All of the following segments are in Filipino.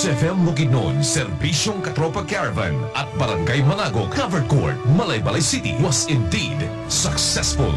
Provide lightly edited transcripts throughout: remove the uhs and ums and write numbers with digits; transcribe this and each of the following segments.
XFM Bukidnon, Serbisyong Katropa Caravan at Barangay Managog Covered Court, Malaybalay City was indeed successful.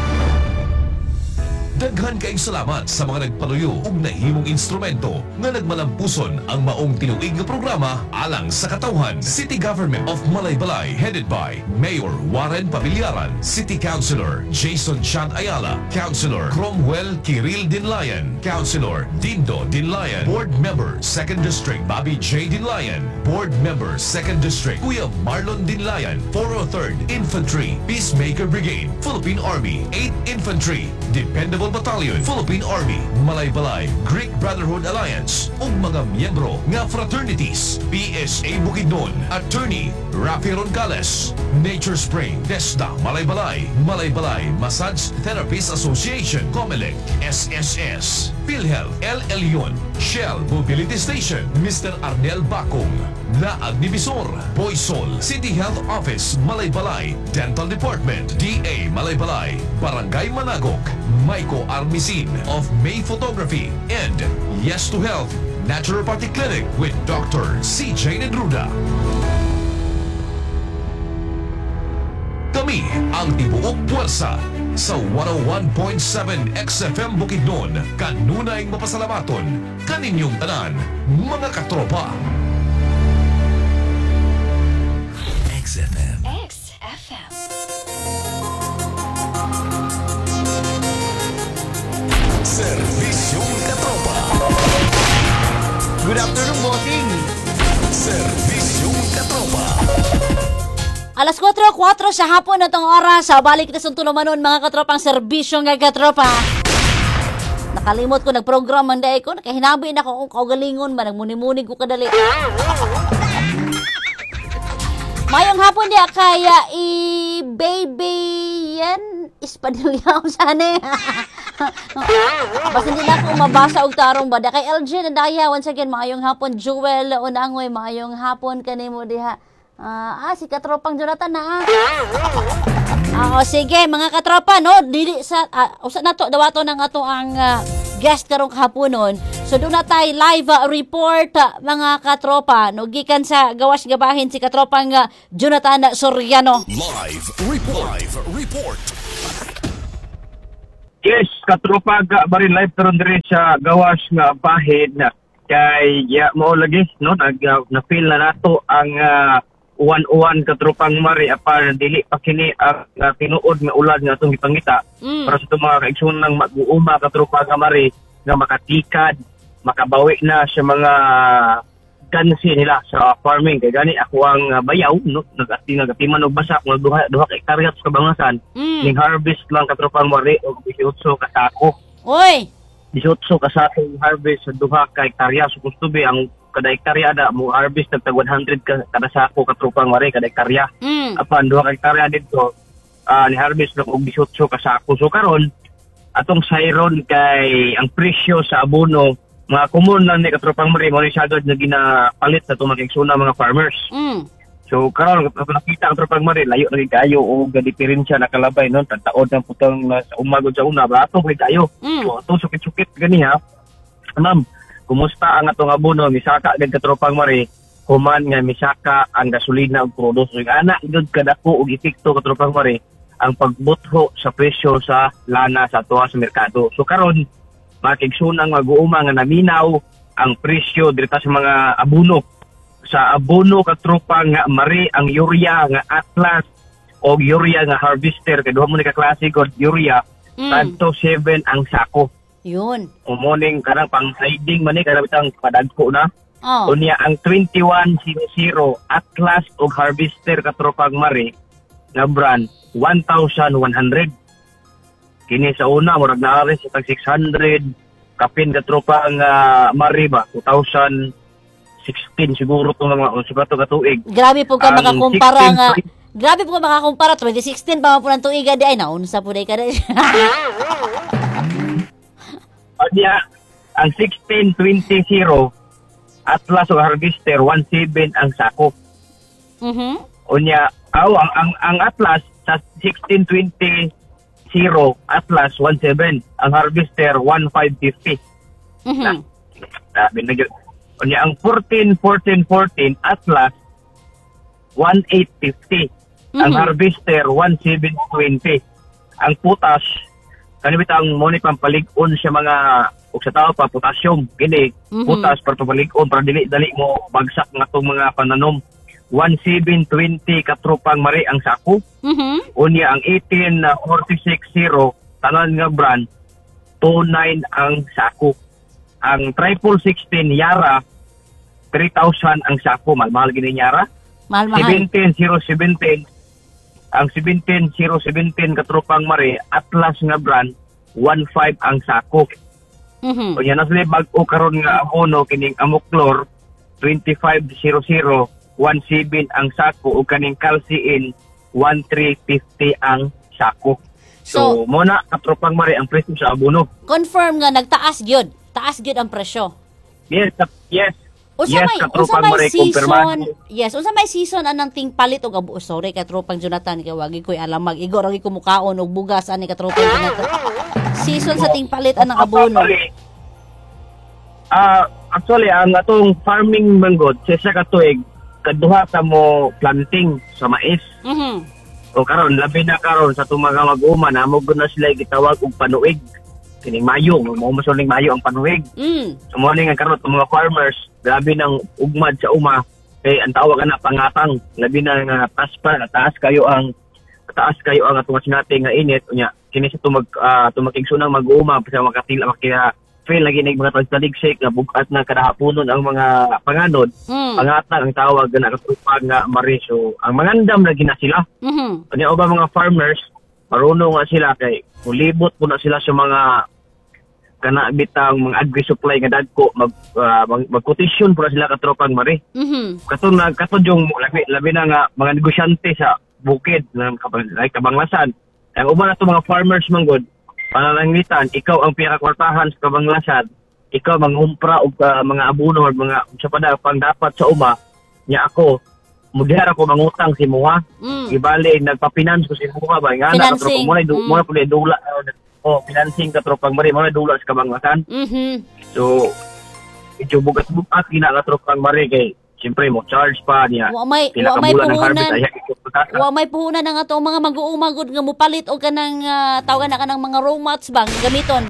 Daghan kaayong salamat sa mga nagpaluyo ug nahimong instrumento nga nagmalampuson ang maong tinuig nga programa alang sa katawhan. City Government of Malaybalay headed by Mayor Warren Pamillaran, City Councilor Jason Chad Ayala, Councilor Cromwell Kiril Dinlayan, Councilor Dindo Dinlayan, Board Member 2nd District Bobby J. Dinlayan, Board Member 2nd District Kuya Marlon Dinlayan, 403rd Infantry Peacemaker Brigade, Philippine Army 8th Infantry Dependable Battalion, Philippine Army, Malaybalay, Greek Brotherhood Alliance, ug mga miyembro nga fraternities, PSA Bukidnon, Attorney Rafi Roncales, Nature Spring, TESDA Malaybalay, Malaybalay Massage Therapists Association, COMELEC, SSS, PhilHealth, El Elyon, Shell Mobility Station, Mr. Arnel Bacong, Naag ni Bisor, Boysol, City Health Office, Malaybalay, Dental Department, DA Malaybalay, Barangay Managog, Maiko Armisin of May Photography, and Yes to Health Naturopathy Clinic with Dr. CJ Nedruda. Kami ang tibuok puwersa sa 101.7 XFM Bukidnon. Kanunay mapasalamaton kaninyong tanan, mga katropa. XFM. XFM. Servisyong Katropa. Good afternoon, bossing. Servisyong Katropa. Alas 4:04 sa hapon na tong oras. Sa balik na sa tulumanon mga katropang serbisyong nga katropa. Nakalimot ko nagprogram man day ko. Nakahinabi na ko kung kaugalingon man. Nagmuni-muni ko kadali. Mayong hapon dia kaya i-baby yan. Ispadilyaw sana. Basta hindi na ako mabasa og tarong ba. Kay LG na daya. Once again, mayong hapon. Jewel Unangoy, mayong hapon kanimo diha. Si katropang Jonathan na. O sige, mga katropa, no? Dili sa, usa na to, dawato ng ato ang guest karong kahaponon. So doon na tayo live report, mga katropa. No, gikan sa gawas gabahin si katropang Jonathan Soriano. Live report. Yes, katropa barin live karon diri sa gawas nga bahin kay mo lagi no na feel na nato ang uwan-uwan katropang mari apan dili pa kini ang tinuod nga ulan nga atong gipangita para sa itong mga kaigsoon ng mag-uuma katropa nga mari nga makatikad, makabawi na sa mga gansi nila sa farming. Kaya gani ako ang bayaw no nagatiman og basa kung duha ka hektarya sa kabangasan ning harvest lang katropang mari og 18 ka sako. Oy, 18 ka sako harvest sa duha ka hektarya. So gusto be ang kada hektarya da mo harvest tag 100 kada sako katropang mari kada hektarya. Apan duha ka hektarya dito ni harvest lang og 18 ka sako. So karon atong sayron kay ang presyo sa abono mga common lang ni katropang mari mo ni sagad na ginapalit sa itong mag-igsuna mga farmers. So karon nakita ang katropang mari layo na kayo o diferensya nakalabay no tataod ng putang sa umagod sa una bato kay kayo. So atong sukit-sukit gani ha. Ma'am, kumusta ang atong abono misaka gid katropang mari human nga misaka ang gasolina ug krudo. So ana gud kadako og epekto katropang mari ang pagbutho sa presyo sa lana sa tuwa sa merkado. So karon makigsunang mag-uuma nga naminaw ang presyo dito sa mga abono. Sa abono katropa nga mari ang urea nga Atlas o urea nga Harvester kay duha mo ni ka klase god urea tanto 7 ang sako. yun. Morning karang pang sliding man ni kada bitang padagko na. Unya ang 2100 Atlas og Harvester katropang mari nga brand 1,100. Kini sa una murag naari sa tag 600 kapin katropang mari ba 2016 siguro to nga sugato ka tuig. Grabe po ka makakumpara nga. Grabe po ka makakumpara 2016 pa man po ng tuig di ay naunsa po day ka day. Anya ang 1620 Atlas o Harvester 17 ang sako. Unya ang Atlas sa 1620 Atlas 17, ang Harvester 1550. Sabi na Unya ang 14 Atlas 1850. Ang harvester 1720. Ang putas kanibit ang mo ni pampalig-on siya mga ug sa tao pa potassium kini putas para pampalig-on para dili mo bagsak nga tong mga pananom. 1720 katropang mari ang sako. Unya ang 18460 tanan nga brand 29 ang sako. Ang 1616 Yara 3,000 ang sako. Mahal gini Yara. Mahal. 17017 ang 17017 katropang mari Atlas nga brand 15 ang sako. O yan na sila bag-o karon nga abono kining Amoklor 2500 17 ang sako o kaning Calciin 1350 ang sako. So muna katropang mari ang presyo sa abono. Confirm nga nagtaas gyud. Taas gyud ang presyo. Yes. Unsa may katropang mari kumpirmado. unsa may season anang ting palit og abo. Sorry katropang Jonathan kay wagi koy alam mag-igor agi ko mukaon og bugas ani katropang Jonathan. Season sa ting palit anang abono. Actually ang atong farming manggod sa katuig kaduha ta mo planting sa mais. O karon labi na karon sa itong mga mag-uman amo gud na sila gitawag og panuig. Kining Mayo, mo masuling Mayo ang panuig. So mo ning karon itong mga farmers grabe nang ugmad sa uma kay ang tawag ana pangatang labi na nga taas kayo ang atong sinati nga init unya kini sa tumagigsunang mag-uuma sa makatila makaya feel lagi ning mga taligsik nga bugat na kada haponon ang mga panganod. Pangatang ang tawag na katupag nga mari. So ang mangandam lagi na sila. Unya uba mga farmers marunong nga sila kay ulibot po na sila sa mga kana bitang mga agri-supply nga dagko mag-quotation po na sila katropang mari. Katon yung labi na nga mga negosyante sa bukid ng Kabanglasan. Ang uban na mga farmers manggod panananglitan, ikaw ang pinakakwartahan sa Kabanglasan, ikaw mangumpra og mga abono or mga sa pada pang dapat sa uma nya ako mudihara ko mangutang si Muha. Ibali nagpa-finance ko si Muha ba nga na katropang mo pud dula financing katropang mari mo dula sa Kabanglasan. So medyo bugat-bugat gina katropang mari kay siyempre mo charge pa niya. Wa may puhunan ng atong mga mag-uumagod nga mupalit og kanang tawagan na kanang mga raw mats bang gamiton.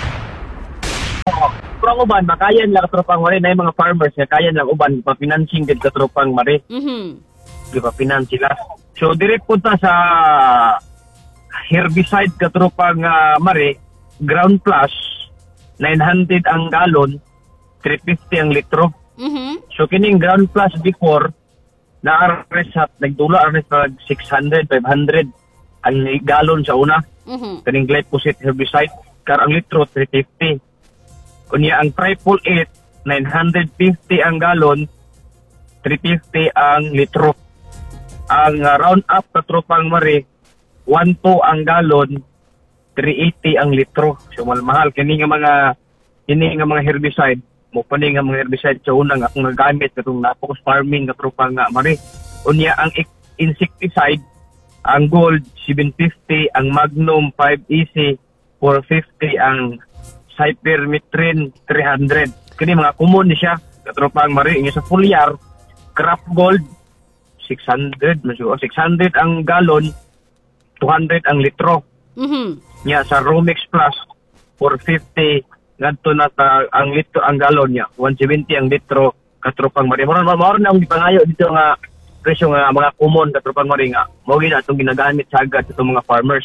Pero uban makayan lang katropang mari na mga farmers nga kayan lang uban pa-financing gid katropang mari. Di ba finance sila. So direct punta sa herbicide katropang mari Ground Plus 900 ang galon 350 ang litro. So kining Ground Plus before na nagdula ares pag 600 500 ang galon sa una. Kining glyphosate herbicide kar ang litro 350. Kunya ang 888 950 ang galon 350 ang litro. Ang Roundup katropang mari 12 ang galon 380 ang litro. So mahal kini nga mga herbicide mo pani nga mga herbicide sa unang akong nagamit katong napokos farming katropang mari. Unya ang insecticide ang Gold 750, ang Magnum 5 Easy 450, ang Cypermethrin 300. Kini mga common ni siya katropang mari. Inya sa foliar Crop Gold 600 ang galon 200 ang litro. Nya sa Romix Plus 450 ngadto na ang litro ang galon niya 170 ang litro katropang mari. Mao na ang gipangayo dito nga presyo nga mga common katropang mari nga mao gid atong ginagamit sagad sa mga farmers.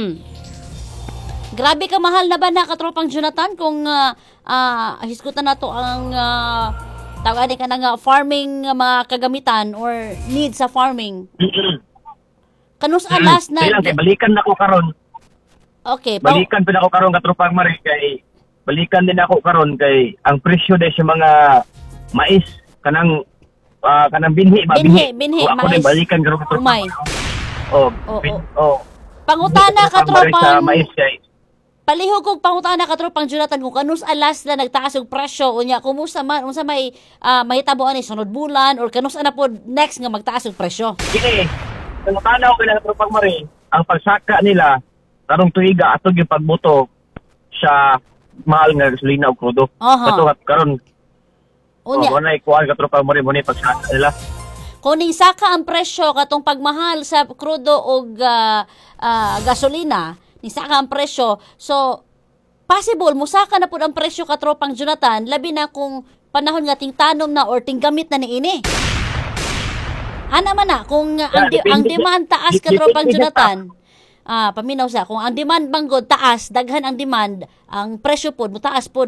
Grabe ka mahal na ba na katropang Jonathan kung hisgutan nato ang tawag ka na farming mga kagamitan or needs sa farming. Kanus alas na balikan na ko karon. Okay, balikan pa na ko karon katropang mari kay balikan din ako karon kay ang presyo de sa mga mais kanang binhi ako mais. din balikan karon katropang. Pangutana katropang mais kay palihog kog pangutana katropang Jonathan kung kanus alas na nagtaas og presyo unya kumusta man unsa may mahitabo ani sunod bulan or kanus ana pod next nga magtaas og presyo. Kini pangutana ko kay katropang mari ang pagsaka nila karong tuiga atog yung pagbuto sa mahal nga gasolina o krudo. Kato karon Unya. Mo na ikuan katropa mo rin mo ni pagsaka nila. Kuning saka ang presyo katong pagmahal sa krudo o gasolina, ni saka ang presyo. So, possible, musaka na po ang presyo katropang Jonathan, labi na kung panahon nga tingtanom na or tinggamit na niini. Ana man na, kung ang demand taas katropang Jonathan, paminaw sa, kung ang demand banggod taas, daghan ang demand, ang presyo po, mutaas po.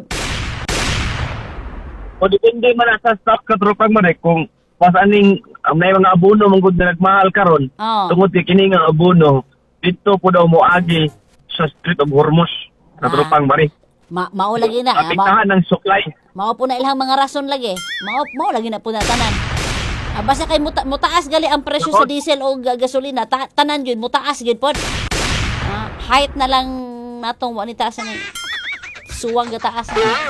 O depende man sa stock katropang mo rin kung pasaning may mga abono manggod na nagmahal karon. Tungod kay kini nga abono dito po daw moagi sa Street of Hormuz sa tropang mari. Mao lagi na. Apektahan ng supply. Mao po na ilang mga rason lagi. Mao lagi na po na tanan. Basta kay mutaas gali ang presyo sa diesel o gasolina, tanan yun mutaas gyud pod. Height na lang natong wanita sa ni suwag ga taas.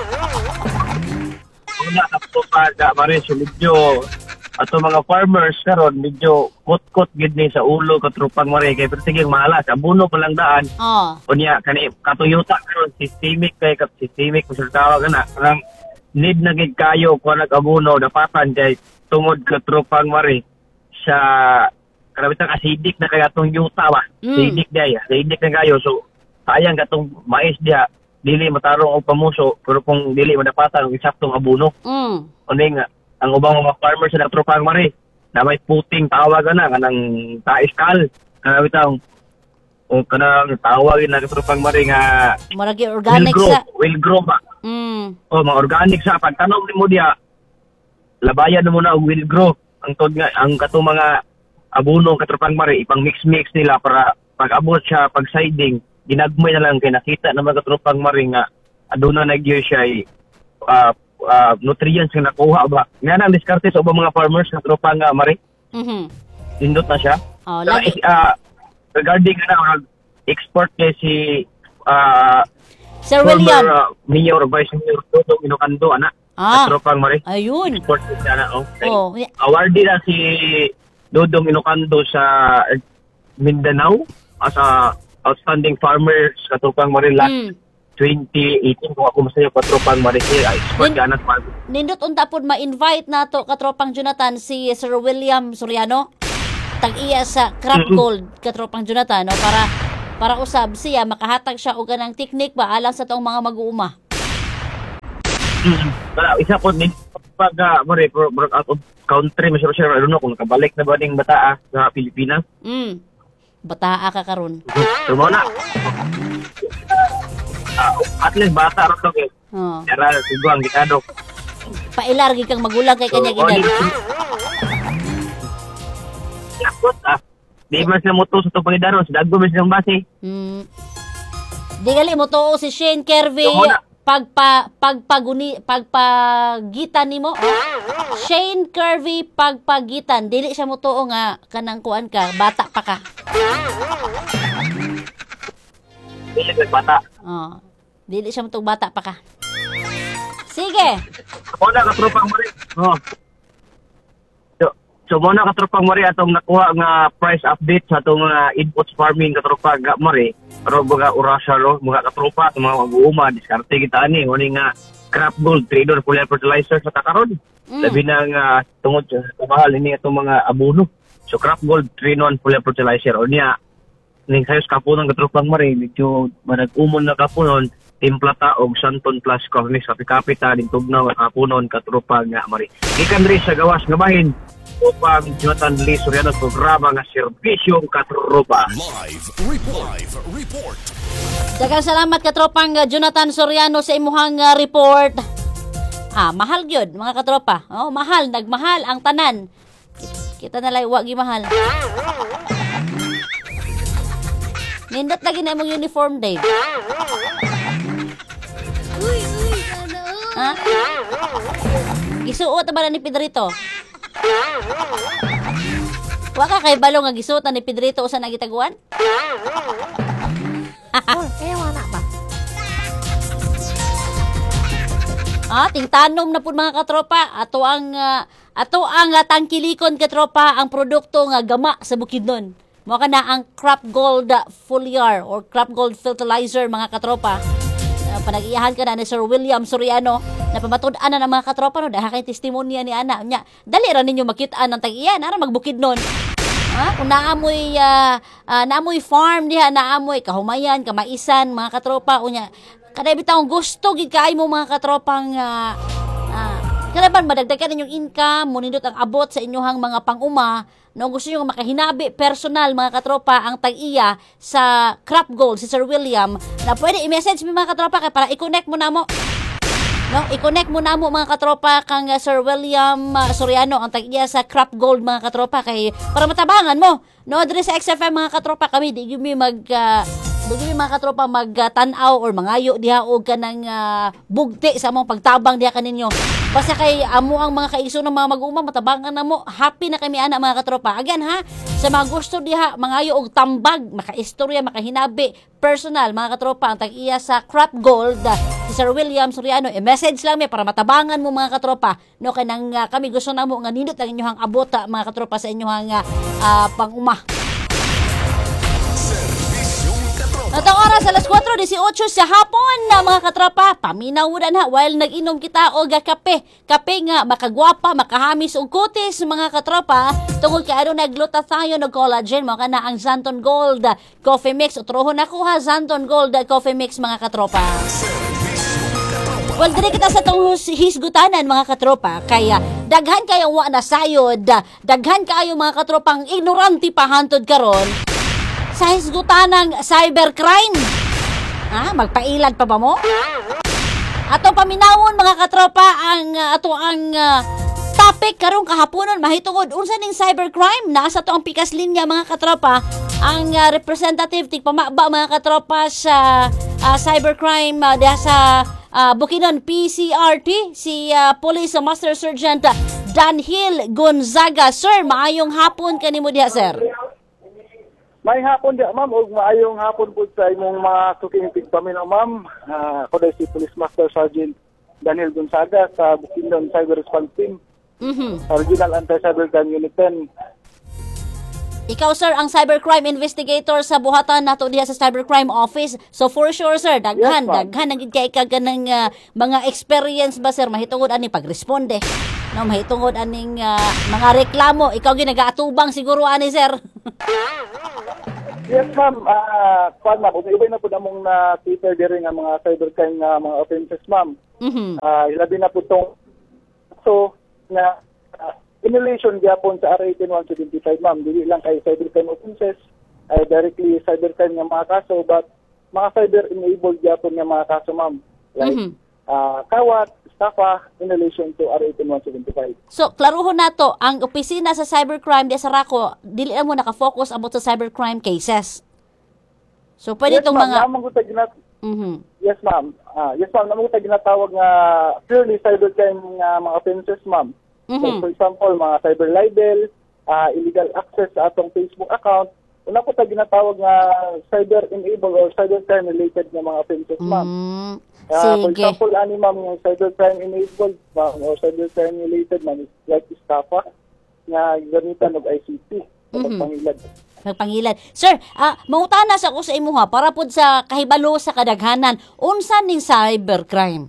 Una ako pa mari so medyo ato mga farmers karon medyo kot-kot gid ni sa ulo katrupang mari kay pertiging mahalas abono pa lang daan. Unya kani katuyuta karon systemic kung sa tawag na ang need na gid kayo kung nag-abono dapatan kay tungod katrupang mari sa karabitang acidic na kaya tong yuta ba. Acidic na kayo so sayang katong mais dia dili matarong og pamuso pero kung dili madapatan og eksaktong abono. Uning ang ubang mga farmers sa tropang mari na may puting tawag na kanang taiskal kana bitang o kanang tawag na tropang mari nga maragi organic will grow ba o mga organic sa pagtanom nimo dia labayan mo na og will grow ang tod nga ang katong mga abono katropang mari ipang mix nila para pag-abot siya pag siding ginagmay na lang kay nakita na mga katropang mari nga aduna nagyo siya nutrients nga nakuha ba. Nga na ang diskarte sa ubang mga farmers na tropa nga mari. Indot na siya. Regarding na export kay si Sir William Mayor Vice Mayor Dodong Inocando ana. Tropang mari. Ayun. Export siya na awardee na si Dodong Inocando sa Mindanao as a outstanding farmers katropang mari last 2018 kung ako masaya katropang Maricel expert ka anak pa. Nindot unta pod ma-invite nato katropang Jonathan si Sir William Soriano tag-iya sa Crop Gold katropang Jonathan no para usab siya makahatag siya og ganang teknik ba alang sa tong mga mag-uuma. Wala isa pod ni pag mari out of country Mr. Sir I don't know kung nakabalik na ba ning bataa sa Pilipinas. Bataa ka karon. Tumo na. At least bata ro to kay. Era siguro ang gitado. Pailar gid kang magulang kay kanya gid. Yakot di man sila moto sa tong pangidaro sa daggo man silang base. Di gali mo to si Shane Kervy pagpagitan nimo. Shane Kervy pagpagitan dili siya mo tuo nga kanang kuan ka bata pa ka. Dili bata. Dili siya motong bata pa ka. Sige. Muna katropang mari. So muna katropang mari atong nakuha nga price update sa atong mga inputs farming katropang mari. Pero mga orasya lo, mga katropa, mga mag-uuma, diskarte kita ani, huni nga Crop Gold, Trader, Foliar Fertilizer sa takaron. Labi na nga tungod sa mahal ini atong mga abono. So Crop Gold, 3-in-1 Foliar Fertilizer. O niya, ning sayos kapunon katropang mari, medyo manag-umon na kapunon, timplata og Santon Plus Cornish kapita din tugnaw nga kapunon katropang mari. Gikan ri sa gawas nga bahin, upang Jonathan Lee Soriano programa nga serbisyong katropa. Live report. Daghang salamat katropang Jonathan Soriano sa imuhang report. Mahal gyud mga katropa. Mahal, nagmahal ang tanan. Kita na lang wagi mahal. Nindot lagi na imong uniform, Dave. Gisuot ba na ni Pedrito? Wa ka kay balo nga gisuot ni Pedrito usa na gitaguan? Wala ba? Tingtanom na pud mga katropa. Ato ang tangkilikon katropa ang produkto nga gama sa Bukidnon. Mao kana ang Crop Gold Foliar or Crop Gold Fertilizer mga katropa. Panag-iyahan ka na ni Sir William Soriano na pamatud-an na ng mga katropa no dahil kay testimonya ni ana nya. Dali ra ninyo makita ng tag-iyan ara magbukid nun. Kung naamoy farm diha, naamoy kahumayan, kamaisan, mga katropa unya. Kada bitaw gusto gid kay mo mga katropang kailangan madagdagan ninyong income, munindot ang abot sa inyohang mga pang-uma, no, gusto nyo makahinabi, personal, mga katropa, ang tag-iya sa Crop Gold, si Sir William, na pwede i-message mo mga katropa kay para i-connect mo na mo. No, i-connect mo na mo mga katropa kang Sir William Soriano, ang tag-iya sa Crop Gold, mga katropa, kay para matabangan mo. No, diri sa XFM mga katropa kami, di gyud mga katropa magtanaw or mangayo diha og kanang bugti sa among pagtabang diha kaninyo. Basta kay amo ang mga kaiso ng mga mag-uma matabangan na mo. Happy na kami ana mga katropa. Again ha, sa mga gusto diha mangayo og tambag, makaistorya, makahinabi, personal mga katropa ang tag-iya sa Crop Gold si Sir William Soriano. I-message lang mi para matabangan mo mga katropa. No kanang kami gusto namo nga nindot ang inyohang abot mga katropa sa inyohang pang-uma. Natang oras, alas 4:18 sa hapon na mga katropa. Paminawudan ha, while nag-inom kita og kape. Kape nga, makagwapa, makahamis og kutis mga katropa. Tungod kay ano nag-glutathione og collagen, mo kana ang Xanton Gold Coffee Mix. Utrohon ako ha, Xanton Gold Coffee Mix mga katropa. Well, dili kita sa itong hisgutanan mga katropa. Kaya daghan kayong wa na sayod, daghan kayo mga katropang ignorante pa hantod karon sa hisgutan ng cybercrime. Magpailad pa ba mo? Ato paminawon mga katropa ang topic karong kahaponon mahitungod unsa ning cybercrime. Nasa to ang pikas linya mga katropa ang representative tigpamaba mga katropa sa cybercrime diha sa Bukidnon PCRT si Police Master Sergeant Danhil Gonzaga. Sir, maayong hapon kanimo diha sir. May hapon di ma'am, o maayong hapon po sa imong mga suking paminaw ma'am. Ako dahil si Police Master Sergeant Daniel Gonzaga sa Bukidnon Cyber Response Team. Regional Anti-Cybercrime Unit 10. Ikaw sir, ang cybercrime investigator sa buhatan nato diha sa Cybercrime Office. So for sure sir, daghan nagid kay kanang mga experience ba sir mahitungod ani pagresponde. No, mahitungod aning mga reklamo. Ikaw ginagaatubang siguro ani sir. Yes ma'am, ma'am, ubay na po namong na-cater din ang mga cybercrime na mga offenses ma'am. Ilabi na po itong na in relation gyapon sa RA 10175 ma'am, dili lang kay cybercrime offenses, ay directly cybercrime nga mga kaso, but mga cyber-enabled gyapon nga mga kaso ma'am. Like kawat, estafa in relation to RA 10175. So, klaruhon nato ang opisina sa cybercrime di sa Rako, dili mo naka-focus about sa cybercrime cases. So, pwede itong mga Yes ma'am. Yes ma'am, namang ginatawag nga purely cybercrime nga mga offenses ma'am. So, for example, mga cyber libel, illegal access sa atong Facebook account, una po tayo ginatawag nga cyber-enabled or cybercrime-related na mga offenses, ma'am. For example, ma'am, yung cybercrime-enabled, ma'am, or cybercrime-related, ma'am, like estafa, nga gamitan ng ICT, pagpangilad. Magpangilad. Sir, mangutana sa ko sa imo ha, para po sa kahibalo sa kadaghanan, unsa ning cybercrime?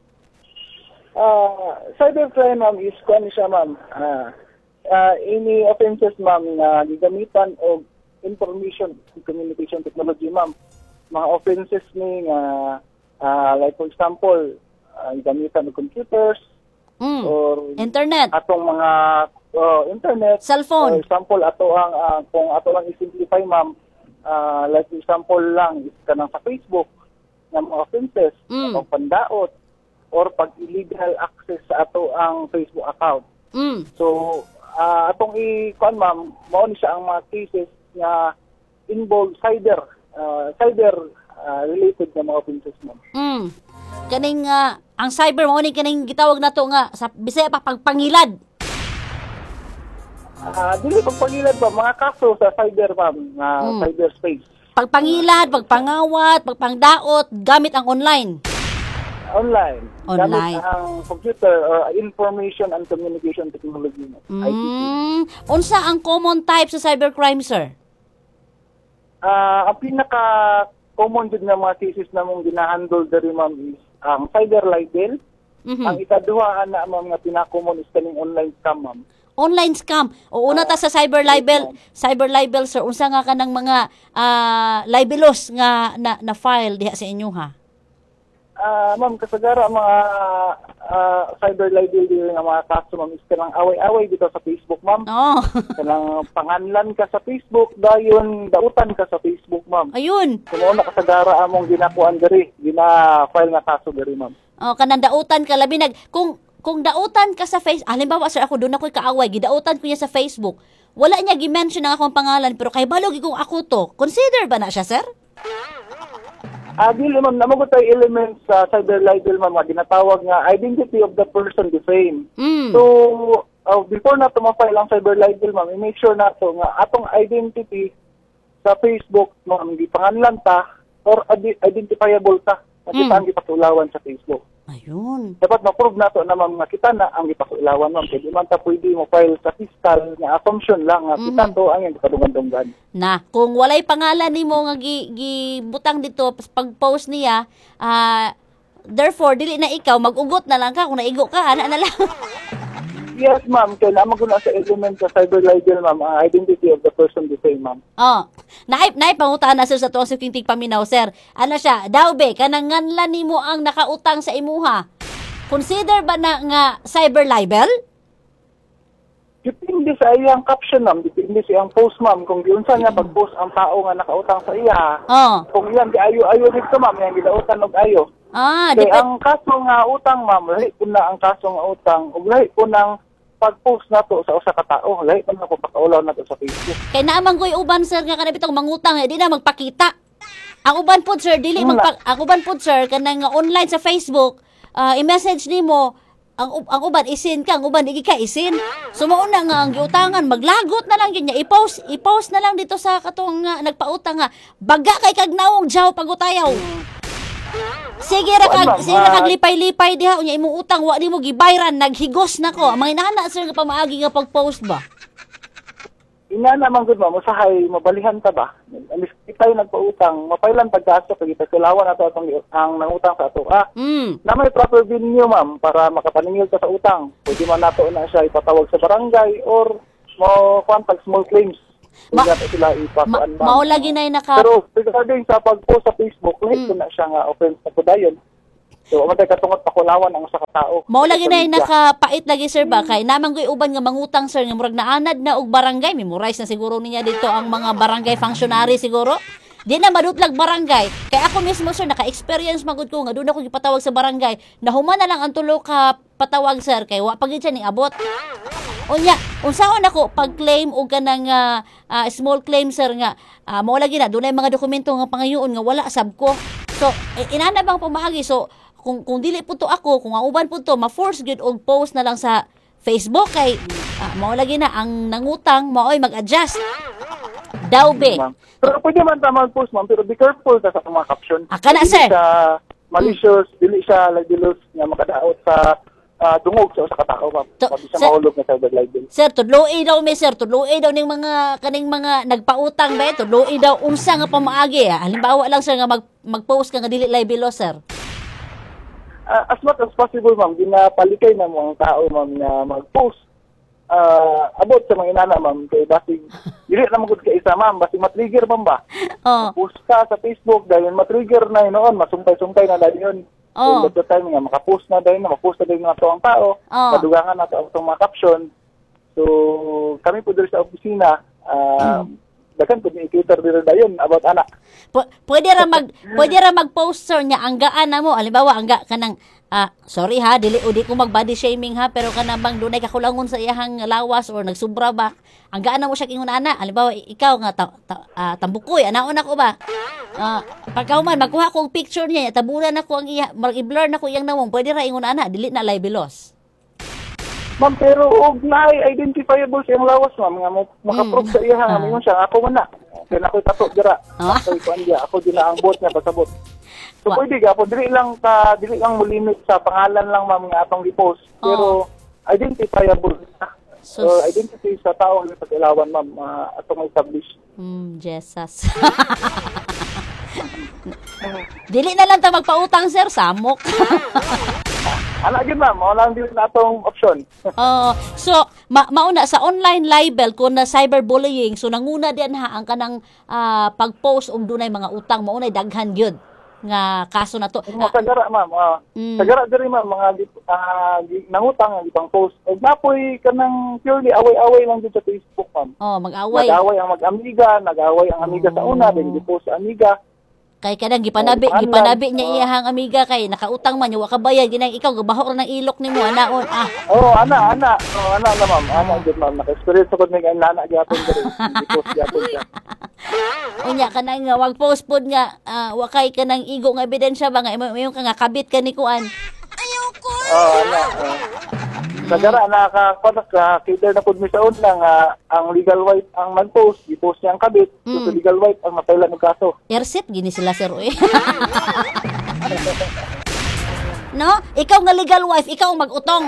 Cybercrime, ma'am, is kung ano siya, ma'am, any offenses, ma'am, na gigamitan o information communication technology, ma'am. Mga offenses ni like for example, gamitan ng computers or internet. Atong mga internet, cellphone. For example, kung ato lang i-simplify, ma'am, like for example lang is kanang sa Facebook ng mga offenses, atong pandaot or pag-illegal access sa ato ang Facebook account. So, atong i-kuan, ma'am, mao ni siya ang mga cases nga involve cyber related na mga offenses, ma'am. Kaning ang cyber mo ni kaning gitawag nato nga sa Bisaya pa pagpangilad. Dili pagpangilad ba mga kaso sa cyber, ma'am, cyberspace. Pagpangilad, pagpangawat, pagpangdaot gamit ang online. Online. Online. Gamit ang computer or information and communication technology. ICT. Unsa ang common type sa cybercrime, sir? Ang pinaka common din nga mga cases na mong ginahandle diri ma'am is ang cyber libel. Ang ikaduha na ma'am nga pinaka-common is kaning online scam ma'am. Online scam. O una ta sa cyber libel. Cyber libel, sir. Unsa nga kanang mga libelous nga na file diha sa inyo ha? Ma'am, kasagara mga cyber libel din nga mga kaso ma'am is kanang away-away dito sa Facebook ma'am. Oh. Kanang panganlan ka sa Facebook, dayon dautan ka sa Facebook ma'am. Ayun. Kuno kasagara among ginakuan diri, gina-file nga kaso diri ma'am. Oh, kanang dautan ka labi kung dautan ka sa Facebook, halimbawa sir ako doon ako'y kaaway, gidautan ko niya sa Facebook. Wala niya gi-mention ang akong pangalan pero kay balog kung ako to. Consider ba na siya, sir? Dili ma'am, namo tay elements sa cyber libel ma'am, nga ginatawag nga identity of the person defame. So, before na to ma-file ang cyber libel ma'am, i-make sure na to nga atong identity sa Facebook ma'am, gipanganlan ta or identifiable ta. Kita ang gipatulawan sa Facebook. Ayun. Dapat ma-prove na to na ma'am nga kita na ang gipatulawan ma'am. Kaya di man ta pwede mo file sa fiscal nga assumption lang nga kita to ang gipadunggan-dunggan. Na, kung walay pangalan nimo nga gibutang dito pag-post niya, therefore dili na ikaw magugot na lang ka kung naigo ka ana na lang. Yes ma'am, kaya naman ko na sa element sa cyber libel ma'am, ang identity of the person defame ma'am. Oh, naip pangutan na sir sa tuwang sukintig paminaw sir. Ano siya, daw be kanang nganlan nimo ang nakautang sa imuha. Consider ba na nga cyber libel? Depende sa iyang caption ma'am, depende sa iyang post ma'am, kung giunsa niya pag-post ang tao nga nakautang sa iya. Oh. Kung iyan di ayo dito ma'am, yang gidautan og ayo. Kaya ang kaso nga utang ma'am, lahi po na ang kaso nga utang, ug lahi po nang pag-post na to sa usa ka tao, lahi po na po pakaulaw na to sa Facebook. Kay naamang ko'y uban sir nga kanang bitong mangutang di na magpakita. Ang uban pod sir ang uban pod sir kanang online sa Facebook, i-message nimo ang uban isin ka, ang uban di ka isin. So mauna nga ang giutangan maglagot na lang yun niya. I-post na lang dito sa katong nagpautang nga baga kay kag nawong jaw pagutayaw. Sige ra kag lipay-lipay diha unya imong utang wa nimo gibayran naghigos nako. Ang mga inana sir nga pamaagi nga pag-post ba. Ina naman gud ma'am, usahay mabalihan ta ba? Alis kitay nagpautang, mapailan pagkaso kay pagkulawan ato atong ang nangutang sa ato. Na may proper venue ma'am para makapaningil ka sa utang. Pwede man nato na siya ipatawag sa barangay or mo contact small claims. Sila ipatuan ma'am. Mao lagi na Pero regarding sa pag-post sa Facebook, lahi ko na siya nga offense na kudayon. So, matay katungot pakulawan ang usa ka tao. Mao lagi na nakapait lagi sir ba kay namang koy uban nga mangutang sir nga murag naanad na og barangay, memorize na siguro niya dito ang mga barangay functionary siguro. Di na madutlag barangay. Kay ako mismo sir naka-experience magud ko nga doon ako gipatawag sa barangay. Nahuman na lang ang tulo ka patawag sir kay wa pagid siya ni abot. Unya, unsaon ako pag-claim og kanang small claim sir nga mao lagi na dunay mga dokumento nga pangayoon nga wala sab ko. So inana bang pamaagi so kung dili po to ako, kung ang uban po to, ma-force good og post na lang sa Facebook kay mao lagi na ang nangutang maoy mag-adjust. Daw be. Pero pwede man ta mag-post ma'am, pero be careful ta sa mga caption. Kana sir. Sa malicious, dili siya libelous nga makadaot sa dungog sa usa ka tao ma'am. Pwede siya mahulog na cyber libel. Sir, tudloi daw mi sir, tudloi daw ning mga kaning mga nagpautang ba, tudloi daw unsa nga pamaagi. Halimbawa lang sir nga mag-post ka nga dili libelous sir. As much as possible, ma'am, ginapalikay na mga tao, ma'am, na mag-post about sa mga inana, ma'am. Kaya basig, dili na magod ka isa, ma'am. Basig matrigger, ma'am ba? Post ka sa Facebook, dahil matrigger na yun noon, masumpay-sumpay na dahil yun. So, at the time nga, makapost na dahil na, mapost na dahil mga to ang tao, madugangan na to ang mga caption. So, kami po dito sa opisina, dakan pud i-cater diri dayon about anak. Pwede ra mag-post sir nya ang gaan na mo. Halimbawa angga kanang sorry ha, dili ko mag-body shaming ha, pero kanang bang dunay kakulangon sa iyahang lawas or nagsubra ba. Ang gaan na mo siya kingon ana. Halimbawa ikaw nga tambukoy, anaon ako ba? Pagkauman magkuha ko og picture niya, tabunan ako ang iya, mag-blur na ko iyang namong. Pwede ra ingon ana, dili na libelous. Ma'am, pero og na-identifiable siyang lawas, ma'am, nga makaprove sa iya nga mo siya ako man na. Kaya ako'y tato dira. Ako din na ang bot niya pasabot. So pwede gapon dili lang mo limit sa pangalan lang ma'am nga atong i-post, pero identifiable na. So identity sa tao nga pag-ilawan ma'am atong establish. Jesus. Dili na lang ta magpautang, sir, samok. Ana gyud ma'am, mao lang din natong option. So mauna sa online libel kung na cyberbullying, so nanguna diyan ha ang kanang pag-post og dunay mga utang, maunay daghan gyud nga kaso na to. Sagara ma'am, sagara diri ma'am mga nangutang ang ibang post. Ug napoy kanang purely away-away lang gyud sa Facebook ma'am. Mag-away. Nag-away ang mag-amiga, nag-away ang amiga sa una, then gi-post sa amiga. Kay kanang gipanabi niya iyahang amiga kay nakautang man wa ka bayad ginang ikaw gabaho ra ng ilok nimo anaon. Ana na ma'am. Ana gyud ma'am. Naka-experience ako ning ana gyapon diri. Gi-post gyapon siya. Unya kanang wag post pod nga wa kay kanang igo nga ebidensya ba nga imong ka nga kabit ka ni kuan. Ayaw ko. Ana. Sagara nakaka-cater na pud mi sa una nga ang legal wife ang nag-post, i-post niya ang kabit, so legal wife ang mapailan ng kaso. Erset gini sila sir eh. No, ikaw nga legal wife, ikaw mag-utong.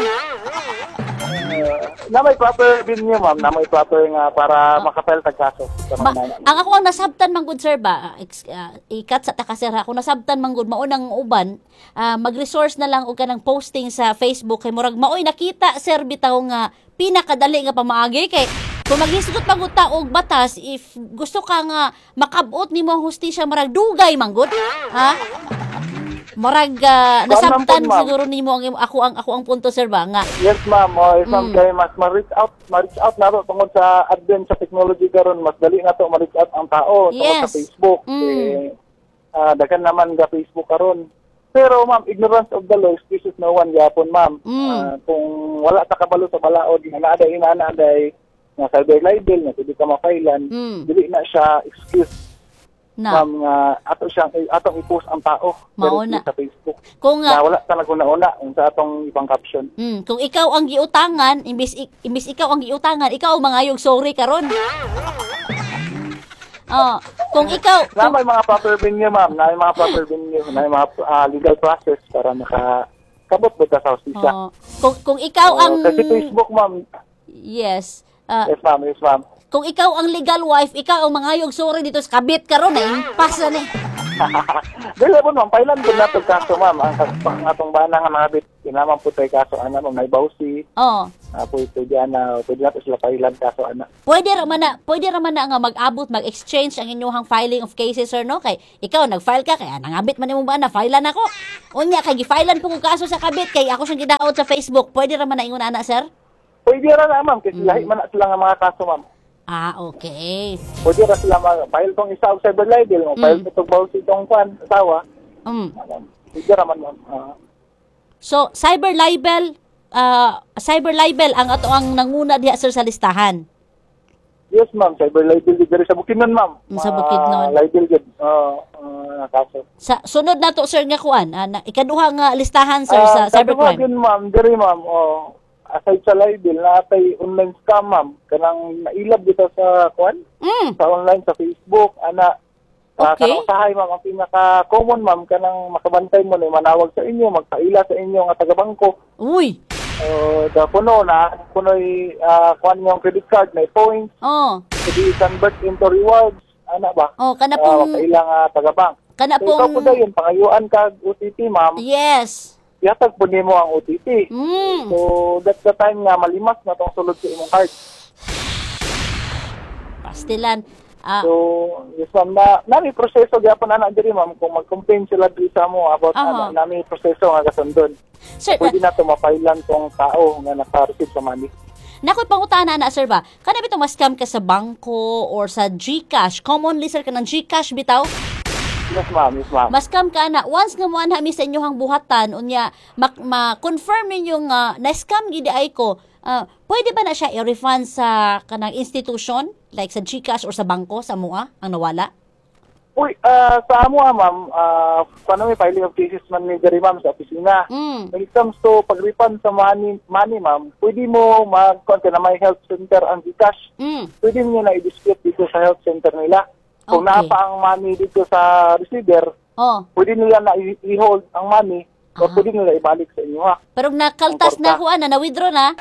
Na may proper din niya ma'am, na may proper nga para makapel tag kaso. Ang ako ang nasabtan man gud sir ba, ikat sa taka sir, ako nasabtan man gud maunang uban, mag-resource na lang og kanang posting sa Facebook kay murag maoy nakita sir bitaw nga pinakadali nga pamaagi kay kung maghisgot man gud ta og batas, if gusto ka nga makabot nimo ang hustisya marag dugay man gud, ha? Marag nasabtan siguro nimo ang ako ang punto sir ba nga. Yes ma'am, kay mas ma-reach out na to tungod sa advent sa technology karon, mas dali na to ma-reach out ang tao tungod sa Facebook. Daghan naman ga Facebook karon. Pero ma'am, ignorance of the law excuses no one gyapon ma'am. Kung wala ta kabalo sa balaod nga inaaday nga cyber libel nga pwede ka mafailan, dili na siya excuse. Ma'am, atong i-post ang tao sa Facebook. Kung wala talaga una sa atong ibang caption. Kung ikaw ang giutangan, imbis ikaw ang giutangan, ikaw mangayog sorry karon. Kung ikaw may mga proper venue ma'am, may mga proper venue, may mga legal process para makakabot ba sa hustisya. Kung ikaw ang kasi Facebook ma'am. Yes. Yes ma'am. Kung ikaw ang legal wife, ikaw ang mangayog sorry dito sa kabit karon na impas na ni. Dili po ma'am, pailan po na itong kaso ma'am. Ang atong bana nga mga bit, kinaman po tayo kaso ana ma'am, may bawsi. Pwede na ito sila pailan kaso ana. Pwede raman na nga mag-abot, mag-exchange ang inyong filing of cases sir no? Kay ikaw nag-file ka, kaya nangabit man nimo ba na filean ako. Unya kay gi-filean po ko kaso sa kabit, kay ako siyang gidaot sa Facebook. Pwede raman na ingon ana sir? Pwede ra ma'am, kasi lahi man na sila nga mga kaso ma'am. Okay. Pwede ra sila mag-file tong isa og cyber libel, file itong bawsi itong asawa. Pwede ra man ma'am. So, cyber libel ang ato ang nanguna diha sir sa listahan. Yes ma'am, cyber libel diri sa Bukidnon ma'am. Sa Bukidnon. Libel gid. Kaso. Sa sunod nato sir nga kuan, ikaduha nga listahan sir sa cybercrime. Kaduha ma'am, diri ma'am. Aside sa libel, natay online scam, ma'am. Kanang nailab dito sa kuan? Sa online, sa Facebook, ana. Okay. Kanang sahay, ma'am, ang pinaka-common, ma'am, kanang makabantay mo na manawag sa inyo, magpaila sa inyo nga taga-bangko. Uy! Puno kuan yung credit card, may points. Pwede convert into rewards. Ana ba? Kana pong... Magpaila nga taga-bank. Kana so, pong... ikaw po dayon, pangayuan ka OTP, ma'am. Yes. Yatag po mo ang OTP. So, that's the time nga malimas na itong sulod sa imong card. Pastilan. So, yes ma'am, nami proseso gyapon ana diri ma'am kung mag-complain sila diri sa mo about nami proseso nga kasundon. Sir, pwede na to mapailan tong tao nga naka-receive sa money. Nakoy pangutana na sir ba? Kana bitaw ma-scam ka sa bangko or sa GCash? Commonly sir kanang GCash bitaw? Yes ma'am. Mas-scam ka na. Once nga muan mi sa inyohang buhatan, unya, ma-confirm ninyo nga na-scam gid ay ko, pwede ba na siya i-refund sa kanang institution? Like sa GCash or sa bangko, sa mua, ang nawala? Uy, sa mua ma'am, paano may filing of cases man ni diri ma'am sa opisina. When it comes to pag-refund sa money ma'am, pwede mo mag-contact na may health center ang GCash. Pwede niyo na i-dispute dito sa health center nila. Kung napa ang money dito sa receiver, pwede nila na i-hold ang money o pwede nila ibalik sa inyo ha. Pero nakaltas na kuan na-withdraw na?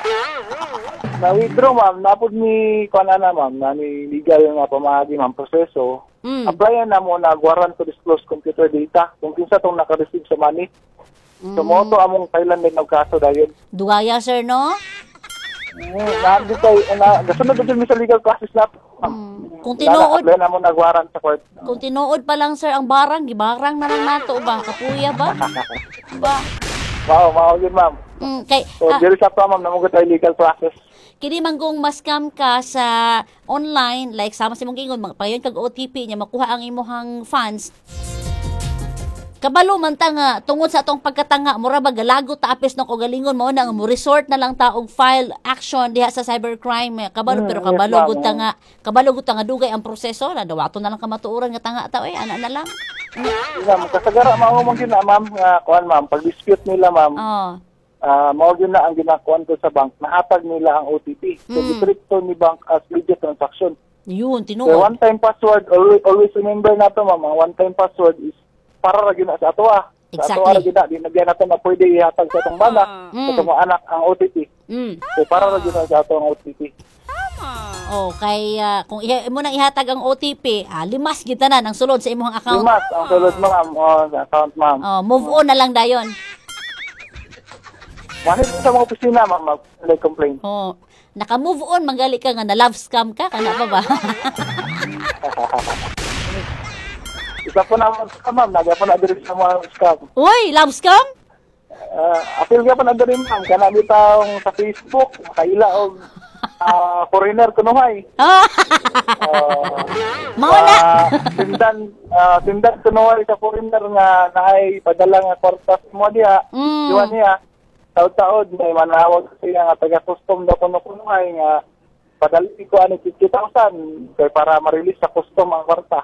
Na-withdraw ma'am, napod ni kuan na ma'am, na ni legal nga pamagi ma'am proseso. applyan na mo na warrant to disclose computer data kung kinsa tong naka-receive sa money. So mo to among Thailand din kaso dayon. Dugaya, sir, no? Naandi kay gasunod din mi sa legal process na. Kung tinuod, Applyan na mo nag-warrant sa court. kung tinuod pa lang, sir, ang barang, gibarang na lang nato ba? Kapuya ba? Ba? Mao yun, ma'am. Kay, So, diri sa pa, ma'am, namugot tayo legal process. kini manggong ma-scam ka sa online, like sama sa imong gingon, magpayon kag OTP niya, makuha ang imuhang funds. Kabalo man ta nga tungod sa atong pagkatanga mura ba galago ta apis no kogalingon mao na nga mo resort na lang ta og file action diha sa cybercrime kabalo pero yes, kabalo ma'am. gud ta nga dugay ang proseso na dawato na lang kamatuoran nga tanga ta ana na lang. Ma'am, kasagara mao mo gyud na, ma'am, nga kuan, ma'am, pag dispute nila, ma'am. Oh. Mao gyud na ang ginakuan ko sa bank, nahatag nila ang OTP. So, gitreat to ni bank as legit transaction. Yun So, tinuod. one-time password, always remember na to, ma'am, ang one-time password is para ra gyud na sa ato Sa Exactly. ato ra gyud na, di na nato na pwede ihatag sa atong bana, sa atong mga anak ang OTP. So, para ra gyud na sa ato ang OTP. Oh, kay kung mo nang ihatag ang OTP, limas kita na ang sulod sa imong account. Limas, ang sulod, ma'am, sa account, ma'am. Oh, move on na lang dayon. Manit sa mga opisina, ma'am, mag-complain. Oh, naka-move on manggali ka nga na love scam ka kana pa ba? Isa po naman scam, ma'am. Naga po na diri sa mga scam. Uy, love scam? Apil ka po na diri, ma'am. Kana bitang sa Facebook, kaila og foreigner kunuhay. Mao na. Sindan kunuhay sa foreigner nga naay padala nga kwartas mo diha. Diwa niya. Taod-taod may manawag siya nga taga-custom daw kunuhay nga padali ko ani 50,000 kay para ma-release sa custom ang kwarta.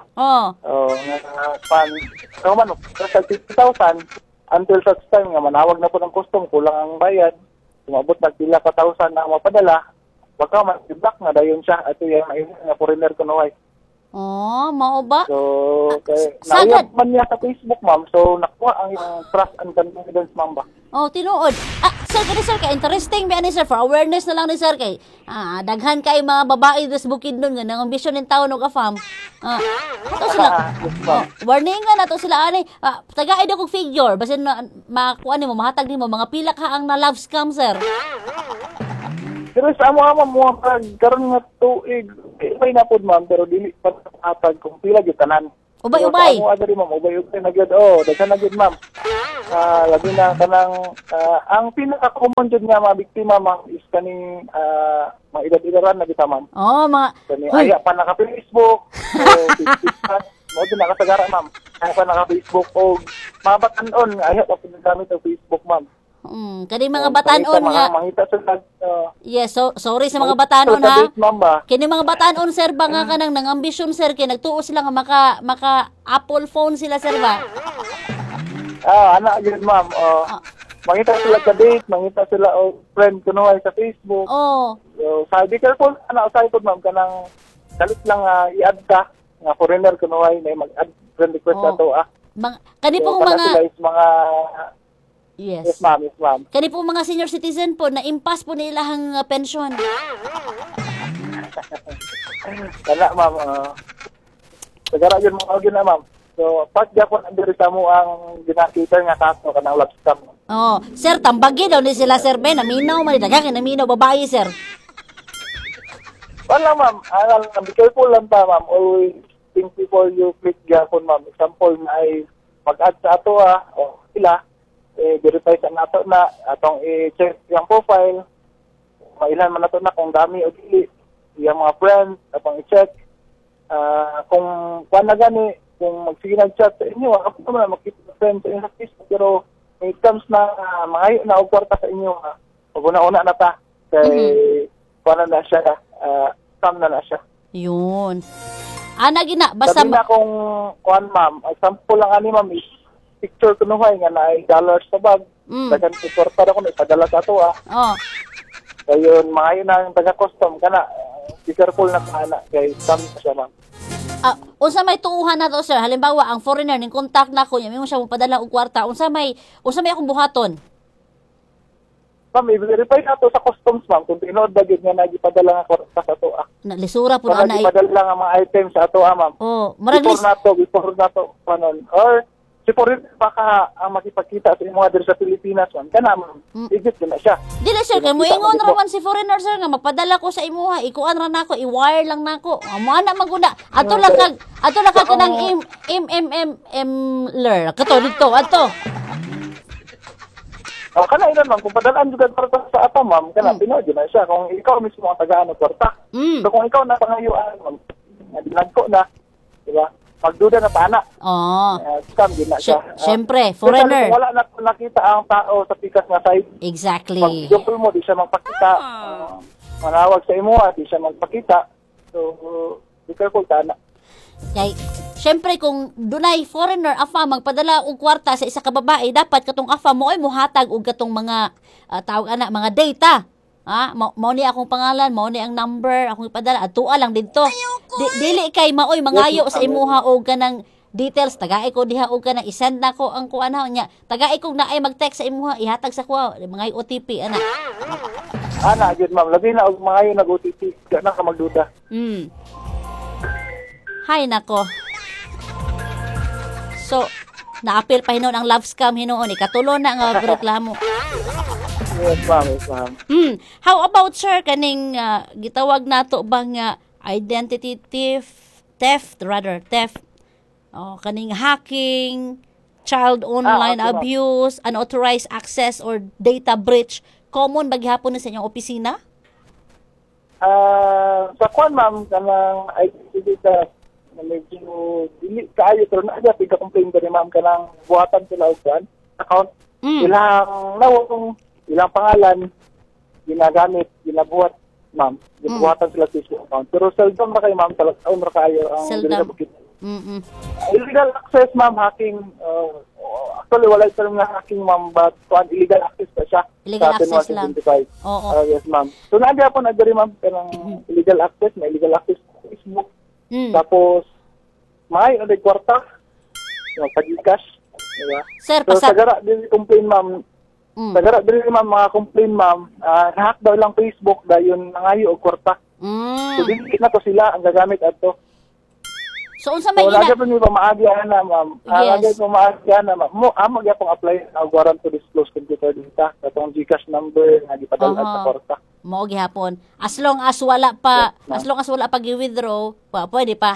Nga man sa 50,000 until such time nga manawag na po ng custom kulang ang bayad. Umabot na pila ka 1,000 na mapadala. Baka man-block na dayon siya at yung nga foreigner kunuhay. Oh, mao ba? So, sagad. nauyab man niya sa Facebook, ma'am. So, nakuha ang trust and confidence, ma'am ba? Oh, tinuod. Sir, ka interesting ba ni sir for awareness na lang ni sir kay daghan kay mga babae des bukid nun nga nang ambisyon ning tawo og afam. Ato sila. Warning nga nato sila ani. Tagaid ako figure basin makuha nimo mahatag nimo mga pila ka ang na love scam, sir. Pero sa amo mo karon nga tuig may na pod, ma'am, pero dili pa atag kung pila gyud tanan. Ubay-ubay. Amo adiri, ma'am, ubay-ubay na gyud. Daghan na gyud, ma'am. Labi na kanang ang pinaka-common jud nga mga biktima, ma'am, is kaning mga edad-edaran na kita, ma'am. Oh, mga Kani aya pa naka Facebook, mo din nakasagara, ma'am. Aya pa naka Facebook o mga batan-on aya pa pinagamit ang Facebook, ma'am. Kani mga batanon nga. Mangita sa Yes, sorry sa mga batanon ha. Mamba. Kini mga batanon sir ba nga kanang nang ambisyon sir kay nagtuo sila nga maka Apple phone sila sir ba? Anak yun, ma'am. Mangita sila ka date, mangita sila o friend kunuhay sa Facebook. So, be careful anak sa ito, ma'am, kanang dalit lang i-add ka nga foreigner kunuhay na mag-add friend request na to Kani so, pong mga mga Yes, ma'am, yes, ma'am. Kani po mga senior citizen po na impas po nila ang pension. Kana, ma'am. Sagara yun mga yun na, ma'am. So, pag po nandiri sa mo ang ginakita nga kaso kanang love scam. Sir, tambagi daw ni sila sir Ben, naminaw man daghang naminaw babae sir. Wala, ma'am. Be careful lang pa, ma'am. Always think before you click gapon, ma'am. Example na ay mag-add sa ato o sila verify sa nato na atong i-check yung profile. Mailan man nato na kung dami o dili. Yung mga friends, atong i-check. Kung kuan na gani, kung magsige nag-chat sa inyo, ako naman makita friends sa inyo sa Facebook. Pero when it comes na mangayo na o kwarta sa inyo, pag-una-una na ta. Kay kuan na siya, scam na siya. Yun. Gina, basta sabi na kung kuan, ma'am, example lang ani, ma'am, is picture kunuhay nga na ay dollars sa bag. Dagan ko kwarta na ko na ipadala sa ato Ayun, mga yun ang taga-custom ka na. Be careful na ka na. Kaya scam na siya, ma'am. Unsa may tuuhan na to sir? Halimbawa, ang foreigner ning contact na ko, yung siya mo padala og kwarta. Unsa may akong buhaton? Ma'am, i-verify na to sa customs, ma'am. Kung tinood ba yun nga nagipadala nga kwarta sa ato lisura po Para na ipadala ang mga items sa ato, ma'am. Oh, murag Before nato, panon. Or, before baka ang makipagkita sa mga diri sa Pilipinas, ma'am. Kana, ma'am. Igit na siya. Dili sir, kay moingon ra man si foreigner sir nga magpadala ko sa imuha, ikuan ra nako, i-wire lang nako. Amo na maguna. Ato lang kag kanang ler. Kato dito, ato. Kana ilan, ma'am. Kung padalaan juga kwarta sa ato, ma'am, kana Pinoy na siya. Kung ikaw mismo ang tagaan ng kwarta. So kung ikaw na pangayuan, ma'am, dinagko na, di ba? Magduda na pana. Oh. Scam din na siya. Siyempre, foreigner. Kung wala na nakita ang tao sa pikas na side, Exactly. pag mo, di siya magpakita. Manawag sa imo, di siya magpakita. So, be careful, tana. Kay, siyempre kung dunay foreigner afa magpadala og kwarta sa isa ka babae, dapat katong afa mo ay muhatag og katong mga tawag ana mga data. Mao ni akong pangalan, mao ni ang number, akong ipadala atua lang didto. Dili kay maoy mangayo sa imuha og kanang details, tagaay ko diha og kanang isend nako ang kuan nya. Tagaay kog naay mag-text sa imuha, ihatag sa kuha mga OTP ana. Ana gyud, ma'am, labi na og mga nag-OTP, kana ka magduda. Hay nako. So, naapil pa hinon ang love scam hinuon, ikatulo na nga reklamo. Yes, ma'am, yes, ma'am. How about sir kaning gitawag nato bang identity theft. Kaning hacking, child online okay, abuse, unauthorized access or data breach, common ba gihapon na sa inyong opisina? Sa kwan, ma'am, kanang identity theft, na medyo dili kaayo pero na siya pigka-complain ko ni ma'am kanang buhatan sila og kwan account. Ilang pangalan ginagamit, ginabuhat, ma'am. Ginabuhatan sila sa Facebook account. Pero seldom na kayo, ma'am, talagang ra kayo ang Seldom. Illegal access, ma'am, hacking. Actually, wala yung nga hacking, ma'am, but illegal access pa siya. Illegal sa access lang. 125. Oo. Yes, ma'am. So, naagya po nagdari, ma'am, kanang illegal access, may illegal access sa Facebook. Tapos, may ulit kwarta, pag-cash. Diba? Sir, so, sagara din complain, ma'am. Sagara din, ma'am, mga complain, ma'am. Nahack daw lang Facebook dahil yun nangayo o kwarta. So, hindi na to sila ang gagamit at to. So, unsa may so, lagay po niyo pa maagya na, ma'am. Lagay po maagya na, ma'am. Magya pong apply ang warrant to disclose computer data. Katong GCash number na gipadala sa kwarta. Mao gihapon. As long as wala pa gi-withdraw, pwede pa.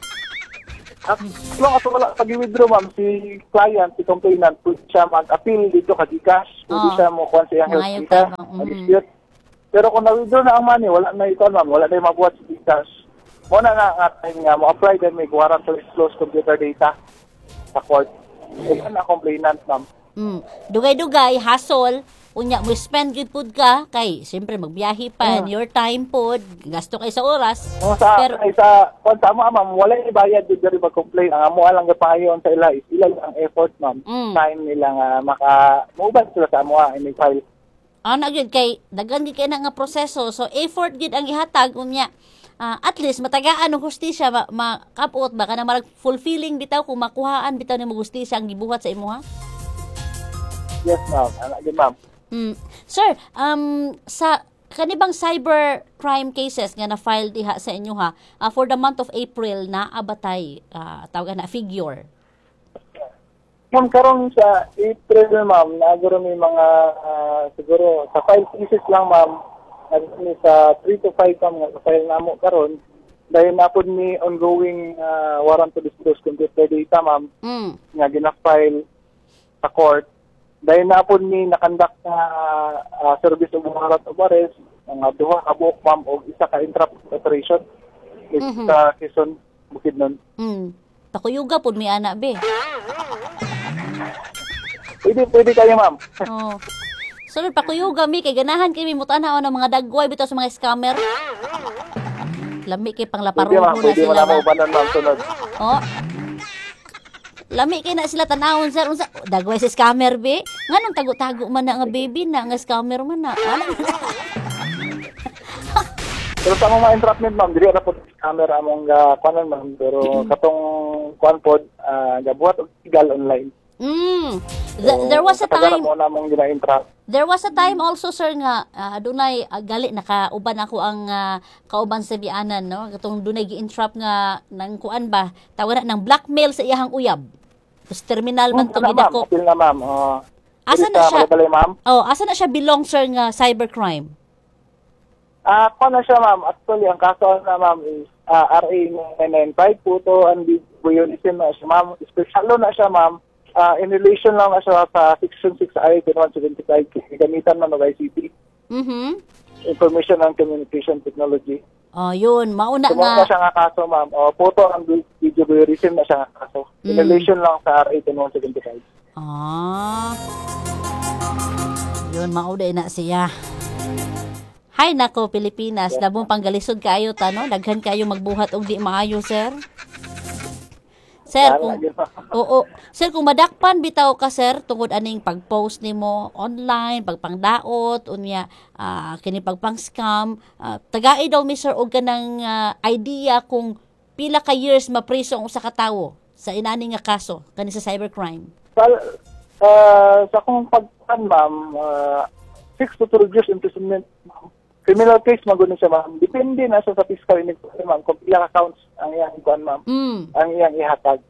As long as wala pag-withdraw, ma'am, si client, si complainant, pwede siya mag-appeal dito ka GCash. Pwede siya mo kuhan siya health data, mag-dispute. Pero kung na-withdraw na ang money, wala na ito, ma'am, wala na yung mabuhat si GCash. Muna nga time nga mo apply then may warrant to disclose computer data sa court. Ito na complainant, ma'am. Dugay-dugay, hassle, unya mo spend gud pud ka kay siyempre magbiyahe pa your time pod, gasto kay sa oras. Pero kung sa mo, ma'am, wala ibayad dito rin mag-complain. Ang amo lang gapayon sa ila is ilang ang effort, ma'am. Time nila nga maka-mobile sila sa amo may file. Ana gyud kay daghan gyud kay na nga proseso. So effort gyud ang ihatag unya. At least matagaan ng hustisya makapot baka na marag fulfilling bitaw kung makuhaan bitaw nimo hustisya ang gibuhat sa imuha. Yes, ma'am. Ana gyud, ma'am. Sir, sa kanibang cyber crime cases nga na-file diha sa inyo for the month of April na abatay tawag na figure. Ma'am, karon sa April, ma'am, naguro may mga siguro sa 5 cases lang, ma'am. Naguni sa 3 to 5 kam nga file namo karon dahil napod ni ongoing warrant to disclose computer data, ma'am. Nga gina-file sa court. Dahil napod ni nakandak na service of warrant of arrest nga duha ka buok, ma'am, o isa ka entrap operation sa Quezon Bukidnon. Pakuyuga pud mi ana be. Pwede kayo, ma'am. Sunod pakuyuga mi kay ganahan kay mi mutanaw ng mga dagway bitaw sa mga scammer. Lami kay panglaparon mo na pwede sila. Pwede mo banan, ma'am, sunod. Lami kay na sila tanawon sir unsa dagway si scammer be. Nganong tago-tago man na nga baby na nga scammer man na. Pero sa mga entrapment, ma'am, diri na po camera among kanan, ma'am, pero katong kuan pod gabuhat og legal online. There was a time mo namong gina-interact. There was a time also, sir, nga dunay gali nakauban ako ang kauban sa bianan, no? Katong dunay gi-entrap nga nang kuan ba, tawag na ng blackmail sa iyang uyab. Tapos terminal man to gidako. Apil na, ma'am. Asa na siya? Balay, ma'am. Oh, asa na siya belong, sir, nga cybercrime? Paano siya, ma'am? Actually, ang kaso na, ma'am, is RA 995 po to, and violation na siya, ma'am. Special law na siya, ma'am. In relation lang na siya sa Section 6 RA 175, gamitan na ng ICT. Information and Communication Technology. Oh, yun. Mauna Tumunga nga. siya nga kaso, ma'am. Photo and video violation na siya nga kaso. In relation lang sa RA 175. Yun, mauday na siya. Hay nako, Pilipinas. Labong pangalisod kayo, tano? Daghan kayo magbuhat og di maayo, sir. Sir, sir, kung madakpan bitaw ka, sir, tungod aning pag-post nimo online, pagpangdaot, unya, kini pagpang-scam, tagai daw mi, sir, og kanang idea kung pila ka years mapriso ang usa ka tawo sa inani nga kaso kani sa cybercrime. Sa kung pagpan, ma'am, 6 to 12 years imprisonment, ma'am. Criminal case magunin siya, ma'am. Depende na sa fiscal inquiry, ma'am, kung ilang accounts ang iyang ikuan, ma'am. Ang iyang ihatag.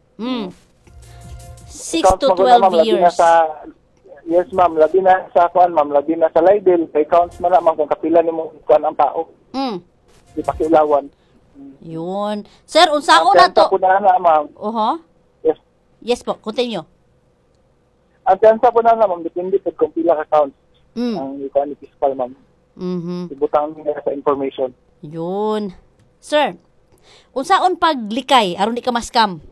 6 to 12 years. Yes, ma'am. Labi na sa kuan, ma'am. Labi na sa libel. Kay counts man na, ma'am, kung kapila ni mo kuan ang tao. Di pakiulawan. Yun. Sir, unsao na to? Ang na, ma'am. Yes. Yes po, continue. Ang tiyansa po na, ma'am, depende po kung pila ka counts ang ikuan ni fiscal, ma'am. Ibutang nila sa information. Yun. Sir, unsaon paglikay aron di ka ma-scam?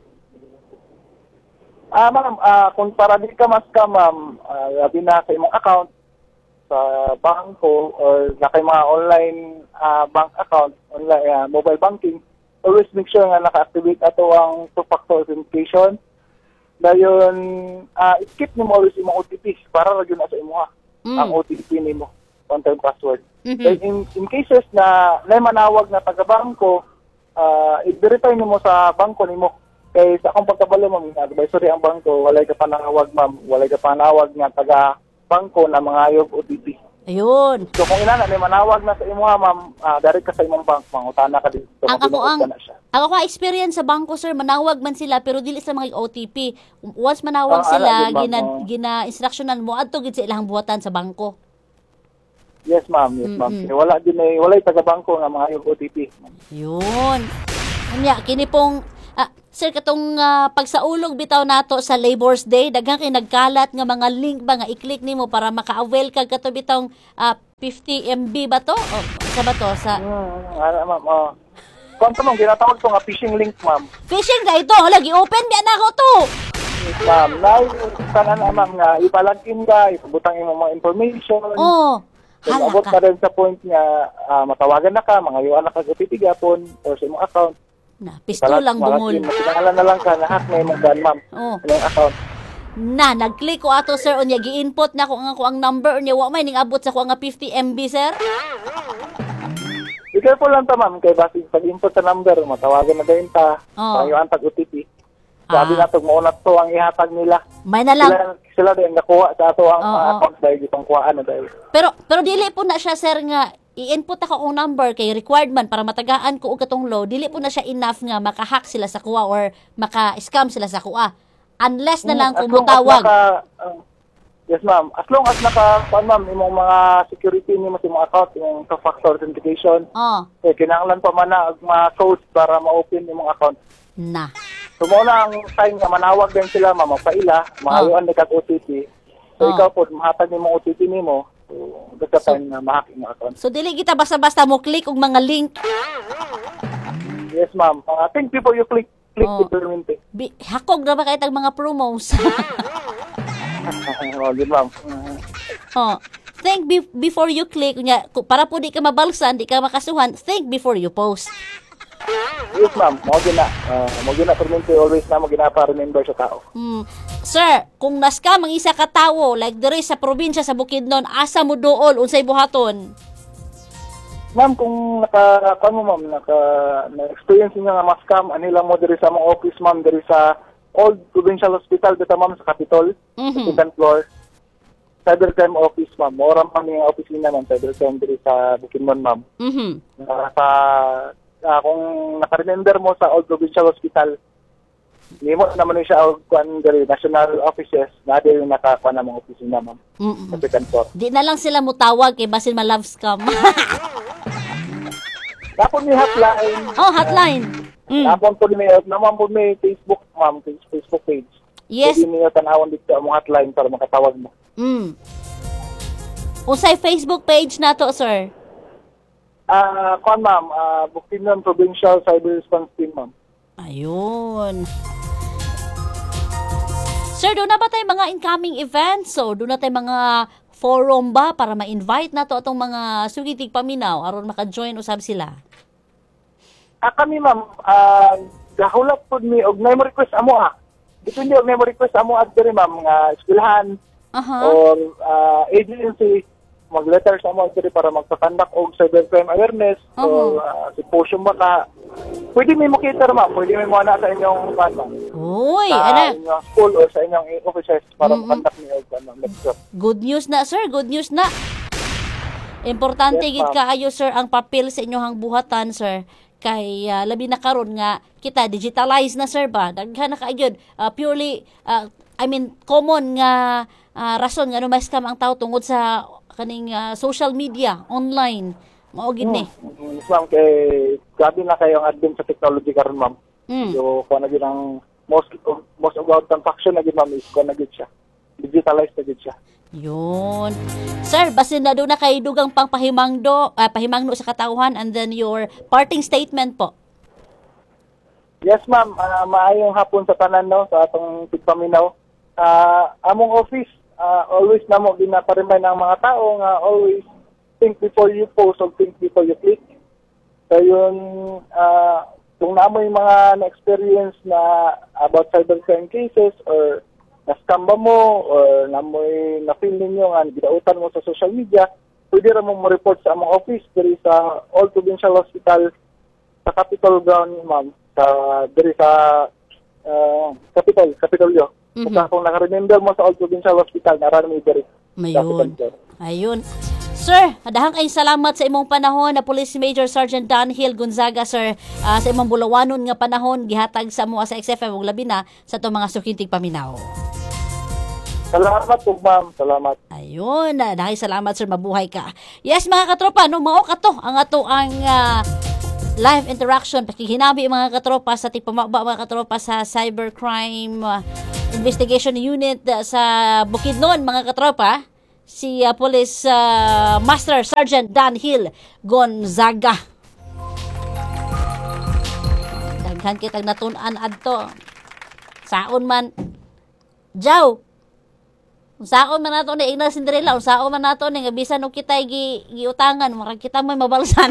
Ma'am, kung para di ka ma-scam, ma'am, labi na sa imong account sa bangko or na kay mga online bank account, online mobile banking, always make sure nga naka-activate ato ang two-factor authentication. Dayon, skip nimo always imong OTP para ra gyud na sa imuha ang OTP nimo. One-time password. In cases na manawag na taga-bangko, i-verify nimo sa bangko nimo. Kay sa akong pagkabalo, ma'am, advisory ang bangko, walay ka panawag, ma'am, walay ka panawag nga taga-bangko na mga ayog OTP. Ayun. So kung inana, manawag na sa imuha, ma'am, direct ka sa imong bank, mangutana ka dito. Ang ako experience sa bangko, sir, manawag man sila pero dili sa mga OTP. Once manawag sila, gina-instructionan mo adto gid sa ilang buhatan sa bangko. Yes, ma'am. Yes, ma'am. Walay taga-bangko nga mga ayog OTP. Yun. Unya, kini pong sir, katong pagsaulog bitaw nato sa Labor's Day, daghang kay nagkalat nga mga link ba nga i-click nimo para maka-avail ka kato bitong 50 MB ba to? O, sa ba to? Ma'am, kung ma'am, ginatawag to nga phishing link, ma'am. Phishing na ito? Lagi open niya na ako to! Yes, ma'am. Sana na, ma'am, nga ipalagin ka, ipabutang yung mga information. Hala abot ka rin sa point nga matawagan na ka, mga yuan na ka OTP gapon or sa imong account. Na, pistulang bungol. Matinangalan na lang ka, na-hack na yung mga ma'am. Yung account. Na, nag-click ko ato, sir, unya, gi-input na ko ang number, unya, wa may ning-abot sa ko nga 50 MB, sir. Be careful lang ta, ma'am, kay basi pag-input sa number, matawagan na din ta, yung tag OTP. Sabi na to, maunat to ang ihatag nila. May na lang. Sila din nakuha sa ato ang account dahil itong kuhaan na dahil. Pero dili po na siya, sir, nga i-input ako ang number kay required man para matagaan ko og katong law, dili po na siya enough nga maka-hack sila sa kuha or maka-scam sila sa kuha. Unless na lang kung mutawag. Yes, ma'am. As long as ma'am, imong mga security nimo sa imong account, imong two-factor authentication. Kinahanglan pa man na mga codes para ma-open imong account. Na. So, muna ang time nga manawag din sila, mapaila, mahayuan ni kag OTP. So, ikaw po, mahatag ni mong OTP nimo. So, basta time na ma-hack imong account. So, dili kita basta-basta mo click og mga link. Yes, ma'am. Think before you click the permit. Hakog na ba kahit ang mga promos? Good, ma'am. Think before you click. Para po di ka mabalsan, di ka makasuhan, think before you post. Yes, ma'am. Mo gina permit always na mo gina para remember sa tao. Sir, kung naskam ang isa ka tawo, like diri sa probinsya sa Bukidnon, asa mo dool, unsay buhaton? Ma'am, kung na-experience niyo nga ma-scam, anila mo diri sa mga office, ma'am, diri sa Old Provincial Hospital dito ma'am sa Capitol, sa second floor. Cybercrime office ma'am. Mora ma'am yung opisina ma'am, cybercrime dito sa Bukidnon ma'am. Kung naka-remember mo sa Old Provincial Hospital, hindi mo naman siya kuan diri national offices na di yung nakakuha ng mga opisina ma'am. Sa second floor. Di na lang sila mutawag kay basin ma-love scam. Tapos may hotline. Oh, hotline. Tapos po naman po may Facebook ma'am, Facebook page. Yes. Pwede niyo tanawon dito ang mga hotline para makatawag mo. Unsay Facebook page na to, sir? Kuan ma'am, Bukidnon Provincial Cyber Response Team ma'am. Ayun. Sir, doon na ba tayo mga incoming events? So, doon na tayo mga forum ba para ma-invite na to atong mga sugitig paminaw aron maka-join usab sila? Kami ma'am, gahulap po mi og may request amo Depende og may request amo diri ma'am nga eskwelahan or agency mag-letter sa amo diri para magpa-conduct og cybercrime awareness or symposium ba pwede may makita ma'am, pwede may mo na sa inyong ma'am. Uy, sa inyong school or sa inyong offices para mag-conduct niyo og lecture. Good news na, sir. Good news na. Importante Yes, gid kaayo, sir, ang papel sa inyong buhatan, sir. Kay labi na karon nga kita digitalize na, sir ba? Daghan na kaayod purely common nga rason nga mas scam ang tao tungod sa kaning social media, online. Mao gid ni. Ma'am, kay grabe na kayo ang advance sa technology karon ma'am. So kuha na gid ang most of our transaction na gid ma'am is kuha na gid siya. Digitalized na gid siya. Yun. Sir, basin na doon na kay dugang pahimangno sa katauhan and then your parting statement po. Yes ma'am, maayong hapon sa tanan no sa atong tigpaminaw. Among office always namo ginaparemind ang mga tao nga always think before you post or think before you click. So yun, kung naamoy mga na-experience na about cybercrime cases or na-scam ba mo or naamoy na-feel ninyo nga gidautan mo sa social media, pwede ra mo report sa among office diri sa Old Provincial Hospital sa Capitol Ground, ma'am. Diri sa Capitolio. Kung naka-remember mo sa Old Provincial Hospital, narami diri. Mayun. Ayun. Sir, dahang kayong salamat sa imong panahon na Police Major Sergeant Danhiel Gonzaga, sir, sa imong bulawanon nga panahon gihatag sa mo sa XFM ug labi na sa itong mga sukintig paminaw. Salamat po, ma'am. Salamat. Ayun, dahil salamat, sir, mabuhay ka. Yes, mga katropa, no, mao ka to ang ato ang live interaction, pakihinabi mga katropa sa tigpamaba, mga katropa sa Cybercrime Investigation Unit sa Bukidnon, mga katropa. Si Police Master Sergeant Danhiel Gonzaga. Daghan kitang natun-an adto. Saon man Jaw. Saon man nato ni Ignas Cinderella, saon man nato ni nga bisan og kitay giutangan, murag kita may mabalsan.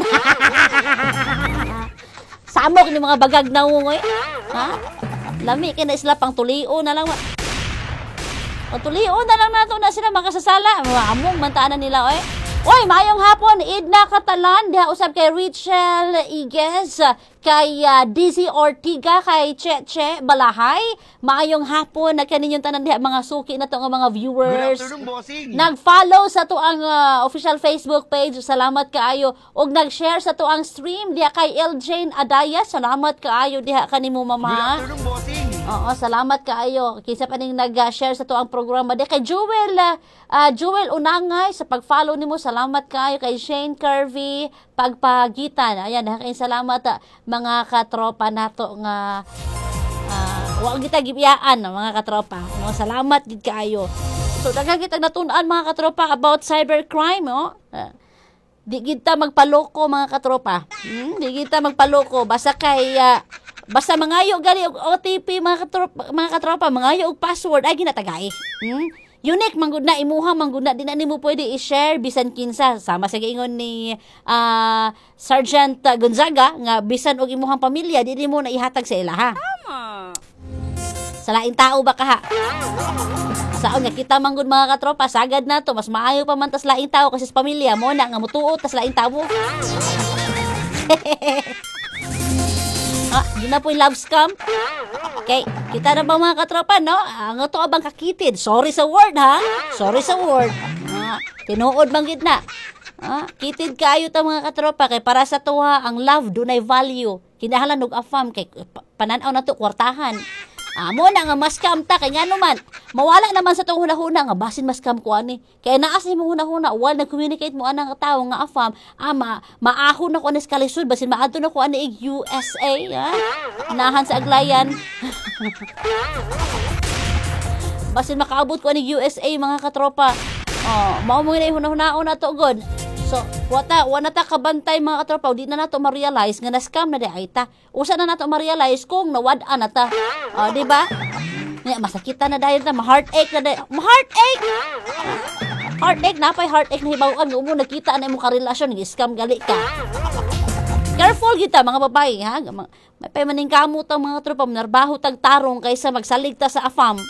Samok ni mga bagag na ungoy. Ha? Lami kay na sila pang tulio na lang. Patulion na lang nato na sila makasasala. Among mantaan nila, oy. Oy, mayong hapon, Idna Catalan, diha usab kay Rachel Iguez, kay DC Ortiga, kay Cheche Balahay. Mayong hapon, na kaninyong tanan diha mga suki na to nga mga viewers. Nag-follow sa to ang official Facebook page. Salamat kaayo. Og nag-share sa to ang stream diha kay Eljane Adaya. Salamat kaayo diha kanimo, mama. Oo, salamat kaayo. Kisa pa ning nag-share sa to ang programa diha kay Jewel Unangay sa pag-follow nimo. Salamat kaayo kay Shane Curvy Pagpagitan. Ayan, kay salamat mga katropa nato nga wa kita gibiyaan mga katropa. No, salamat gid kaayo. So daghan kita natun-an mga katropa about cybercrime, di kita magpaloko mga katropa. Di kita magpaloko basta kay basta mangayo gali og OTP mga katropa, mangayo og password ay ginatagay. Unique manggod na imuha manggod na di na nimo pwede i-share bisan kinsa sama sa giingon ni Sergeant Gonzaga nga bisan og imuhang pamilya di mo na ihatag sa ilaha. Tama. Sa laing tao ba ka ha? Saon nga kita manggod mga katropa sagad na to mas maayo pa man tas laing tao kasi sa pamilya mo na nga mutuo tas laing tao. Yun na po yung love scam. Okay, kita na ba mga katropa, no? Ang ito abang kakitid. Sorry sa word, ha? Sorry sa word. Tinuod bang gitna. Kitid kayo ta mga katropa. Kay para sa tuwa, ang love, dunay value. Kinahanglan og afam. Kay pananaw na to, kwartahan. Amo na nga maskam ta. Kaya nga naman, mawala naman sa itong hunahuna nga basin maskam ko ani. Kaya naas ni mo hunahuna, while nag-communicate mo anang tao nga afam, maahon na ko anis kalisod, basin maadto na ko ani USA, nahan sa aglayan. Basin makaabot ko ani USA mga katropa. Mao mo na hunahuna na to god. So, wala ta kabantay mga katropa, di na nato ma-realize nga na-scam na di ay ta. Usa na nato ma-realize kung nawad-an na ta. Di ba? Masakita na dahil ta, ma-heartache na dahil. Ma-heartache! Heartache, napay heartache na hibawan. Umo, nakita na mo karelasyon, nag-scam gali ka. Careful kita mga babae, ha? May paymaning kamot ang mga tropa, narbaho tagtarong kaysa magsalig ta sa afam.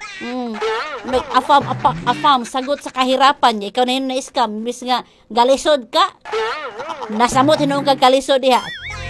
Afam, sagot sa kahirapan niya. Ikaw na yun na-scam. Miss nga, galisod ka. Nasamot hinong kag galisod diha.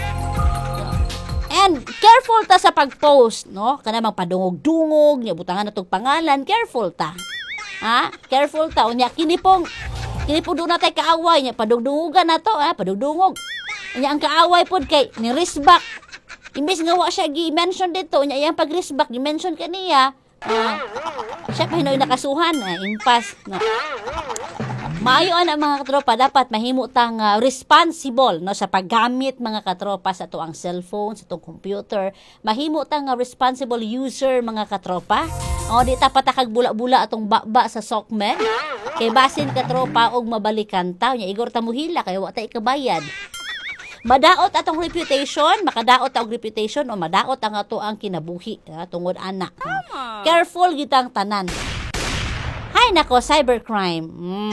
And careful ta sa pag-post, no? Kana magpadungog-dungog, niya butangan na tong pangalan. Careful ta. Careful ta. Unya, kinipong doon na tayo kaaway niya. Padugdungogan na to, padugdungog. Unya, ang kaaway po kay ni-risback. Imbis nga wa siya gi-mention dito. Unya, yung pag-risback, gi-mention ka niya. Siya pa hinoy nakasuhan, impas. Maayo ang mga katropa, dapat mahimo tang responsible no sa paggamit mga katropa sa tuang cellphone, sa tuang computer. Mahimo tang responsible user mga katropa. Di ta patakag bula-bula atong baba sa sokmen. Kay basin katropa og mabalikan ta nya igor ta muhila kay wa ta ikabayad. Madaot atong reputation, makadaot ang reputation o madaot ang ato ang kinabuhi tungod ana. Careful gitang tanan. Hay nako, cybercrime.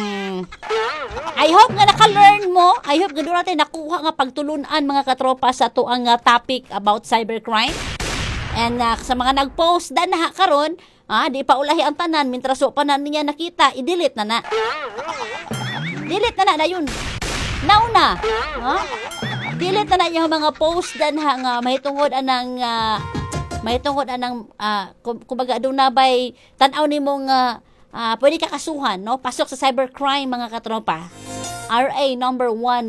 I hope nga naka-learn mo. I hope nga doon natin nakuha nga pagtulunan mga katropa sa ato ang topic about cybercrime. And sa mga nag-post dan na karon, di pa ulahi ang tanan mintras pa na niya nakita, i-delete na. Delete na yun. Nauna. Delete na yung mga post dan nga mahitungod anang kumbaga doon na bay tanaw nimong pwede ka kasuhan, no? Pasok sa cybercrime mga katropa. RA number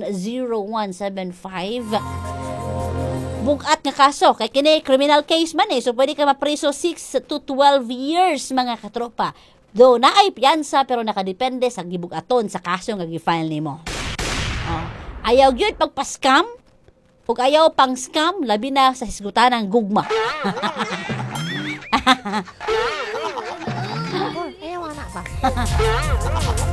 10175. Bugat nga kaso kay kini criminal case man so pwede ka mapriso 6 to 12 years mga katropa. Do naay piyansa pero nakadepende sa gibugaton sa kaso nga gi-file nimo. Ayaw gyud pagpa-scam ug ayaw pang scam labi na sa hisgutan ng gugma. Ayaw na ba?